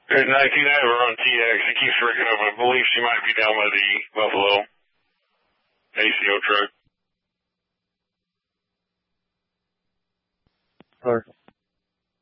There's 19, I have her on TX. It keeps breaking up. I believe she might be down by the Buffalo ACO truck. Or